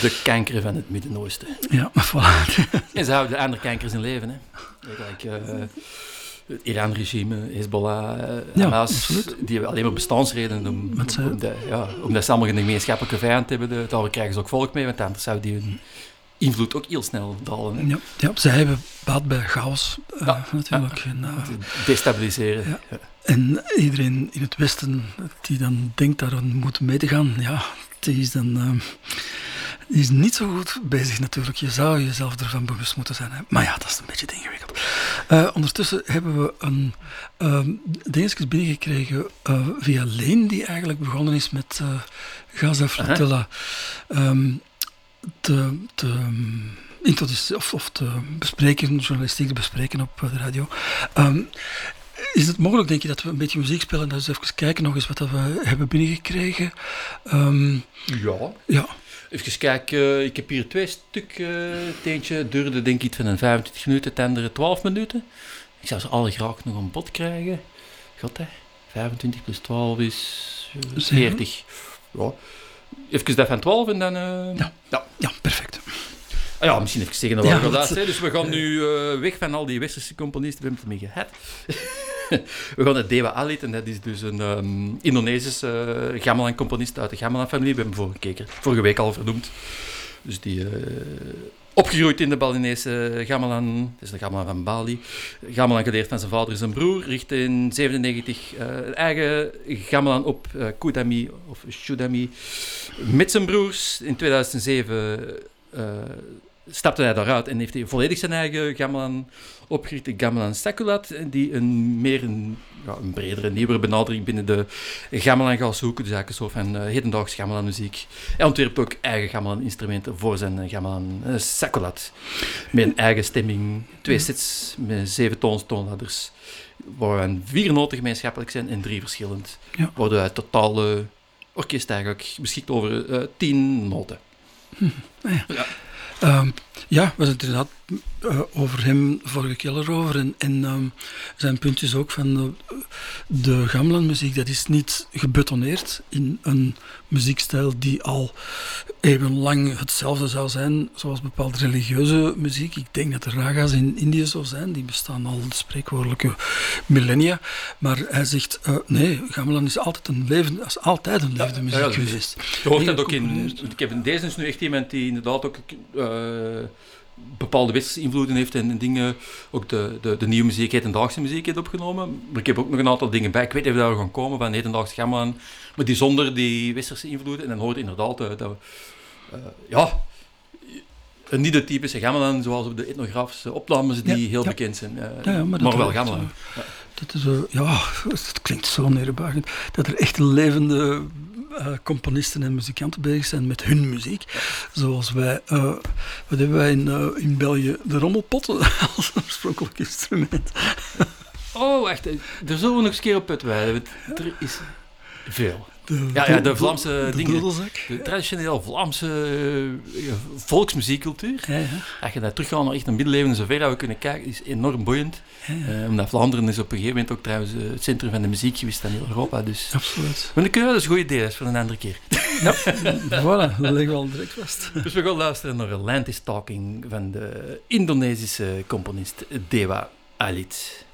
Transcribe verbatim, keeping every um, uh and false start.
De kanker van het Midden-Oosten. Ja, voilà. En ze houden de andere kankers in leven. Hè. Like, uh, het Iran-regime, Hezbollah, uh, ja, Hamas, absoluut. die hebben alleen maar bestaansredenen om, om, om de, ja, omdat ze allemaal een gemeenschappelijke vijand hebben. De, daar krijgen ze ook volk mee, want anders zou die hun invloed ook heel snel dalen. Hè. Ja, ja, zij hebben baat bij chaos, uh, ja, natuurlijk. Ja. En, uh, destabiliseren. Ja. Ja. En iedereen in het Westen die dan denkt daar aan moeten mee te gaan, ja, die is dan... Uh, Die is niet zo goed bezig natuurlijk. Je zou jezelf ervan bewust moeten zijn. Hè? Maar ja, dat is een beetje ingewikkeld. Uh, ondertussen hebben we een uh, dingetjes binnengekregen uh, via Leen, die eigenlijk begonnen is met uh, Gaza Flotilla um, te, te um, introduceren of, of te bespreken, journalistiek te bespreken op uh, de radio. Um, Is het mogelijk, denk je, dat we een beetje muziek spelen en dat we eens even kijken nog eens wat we hebben binnengekregen? Um, ja. Ja. Even kijken, uh, ik heb hier twee stuk. Uh, het eentje duurde denk ik iets van een vijfentwintig minuten, het andere twaalf minuten. Ik zou ze alle graag nog aan bod krijgen. God hè, vijfentwintig plus twaalf is uh, veertig. Ja. Even dat van twaalf en dan... Uh, ja. Ja. ja, perfect. Ah ja, misschien even zeggen dat ja, we dat is. Dus we gaan nu uh, weg van al die westerse componisten, we hebben het ermee gehad. We gaan naar Dewa Alit, en dat is dus een um, Indonesische uh, gamelan-componist uit de gamelan-familie. We hebben hem vorige, keer, vorige week al vernoemd. Dus die uh, opgegroeid in de Balinese gamelan, dat is de gamelan van Bali. Gamelan geleerd van zijn vader en zijn broer. Richtte in zevenennegentig uh, een eigen gamelan op, uh, Kudami of Shudami, met zijn broers. In tweeduizend zeven uh, stapte hij daaruit en heeft hij volledig zijn eigen gamelan opgericht, de Gamelan Sakulat, die een meer een, ja, een bredere, nieuwere benadering binnen de gamelan gaat zoeken. Dus eigenlijk een soort van uh, hedendaags gamelan muziek. Hij ontwerpt ook eigen gamelan instrumenten voor zijn uh, gamelan uh, Sakulat. Met een eigen stemming, twee sets met zeven toons toonladders, waarvan vier noten gemeenschappelijk zijn en drie verschillend. Ja. Waardoor het totale orkest eigenlijk beschikt over uh, tien noten. Hm. Ja. Ja. Um, ja, we zijn het inderdaad uh, over hem vorige keer erover. En, en um, zijn puntjes ook van uh, de gamelanmuziek, dat is niet gebetonneerd in een muziekstijl die al eeuwenlang hetzelfde zou zijn, zoals bepaalde religieuze muziek. Ik denk dat de raga's in Indië zo zijn, die bestaan al de spreekwoordelijke millennia. Maar hij zegt, uh, nee, gamelan is altijd een levende, is altijd een levende ja, muziek ja, geweest. Je hoort dat ook in... Ik heb, deze is nu echt iemand die inderdaad ook... Uh, bepaalde westerse invloeden heeft en dingen, ook de, de, de nieuwe muziek, hedendaagse muziek heeft opgenomen. Maar ik heb ook nog een aantal dingen bij. Ik weet niet of we daar gaan komen van hedendaagse gamelan, maar die zonder die westerse invloeden. En dan hoort inderdaad dat, dat uh, ja, een niet de typische gamelan zoals op de etnografische opnames die ja, heel ja. bekend zijn. Uh, ja, ja, maar, maar wel gamelan. Ja. Dat is, uh, ja, dat klinkt zo neerbuigend. Dat er echt een levende uh, componisten en muzikanten bezig zijn met hun muziek. Ja. Zoals wij, uh, wat hebben wij in, uh, in België, de rommelpot als oorspronkelijk instrument. Oh, wacht, daar zullen we nog eens een keer op uitweiden. Er is veel. De, ja, ja, de Vlaamse de, dingen. De, de traditioneel Vlaamse uh, volksmuziekcultuur. Ja, ja. Als je daar terug gaat naar echt een middeleeuwen, zover dat we kunnen kijken, is enorm boeiend. Ja, ja. Uh, omdat Vlaanderen is op een gegeven moment ook trouwens uh, het centrum van de muziek geweest van heel Europa. Dus. Absoluut. Maar dan kunnen we dat is een goed idee, dat is voor een andere keer. Ja, voilà, dat leggen we al direct vast. Dus we gaan luisteren naar Land is Talking van de Indonesische componist Dewa Alit.